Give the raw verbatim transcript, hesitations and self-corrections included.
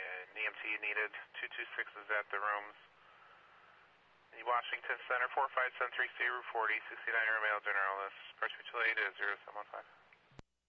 an E M T needed. two two six is at the rooms. The Washington Center, four five seven three, C, Route forty, sixty-nine year male generalist. Approach mutual aid is zero seven one five.